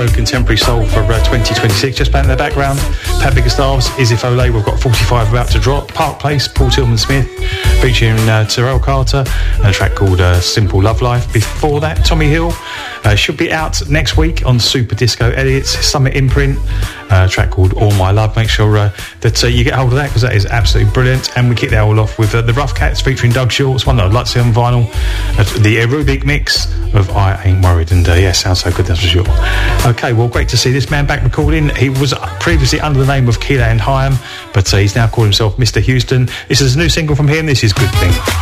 Retro Contemporary Soul for 2026. Just playing in the background, Pat Biggerstars, Izzy Foley. We've got 45 about to drop. Park Place, Paul Tillman Smith, featuring Terrell Carter, and a track called Simple Love Life. Before that, Tommy Hill. Should be out next week on Super Disco Edits Summit imprint. A track called All My Love. Make sure that you get hold of that, because that is absolutely brilliant. And we kick that all off with the Rough Cats featuring Doug Shorts, one that I'd like to see on vinyl. The aerobic mix of I Ain't Worried. And yeah, sounds so good, that's for sure. Okay, well, great to see this man back recording. He was previously under the name of Keelan Hyam, but he's now called himself Mr. Houston. This is a new single from him. This is Good Thing.